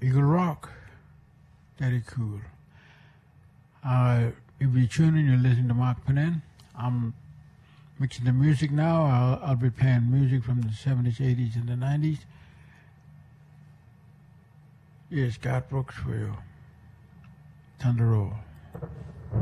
Eagle Rock. Very cool. If you're tuning, you're listening to Mark Panin. I'm mixing the music now. I'll be playing music from the 70s, 80s, and the 90s. Here's Garth Brooks for you. Thunder Roll.